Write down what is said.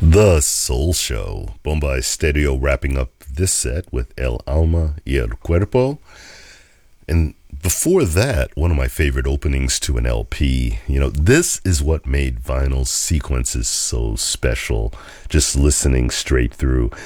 The Soul Show, Bombay Stereo wrapping up this set with El Alma y el Cuerpo. And before that, one of my favorite openings to an LP. This is what made vinyl sequences so special, just listening straight through.